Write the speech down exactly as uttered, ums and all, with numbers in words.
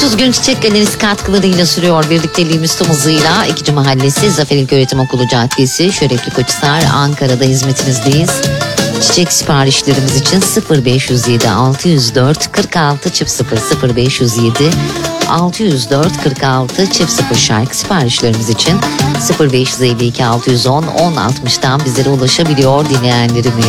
ediyoruz. Gün Çiçek Galerisi katkılarıyla sürüyor birlikteliğimiz tüm hızıyla. İkinci Mahallesi Zafer İlköğretim Okulu Caddesi, Şerefli Koçhisar, Ankara'da hizmetinizdeyiz. Çiçek siparişlerimiz için sıfır beş yüz yedi altı yüz dört kırk altı çift sıfır sıfır beş yüz yedi altı yüz dört kırk altı çift sıfır şarkı siparişlerimiz için sıfır beş yüz elli iki altı yüz on on altmıştan bizlere ulaşabiliyor dinleyenlerimiz.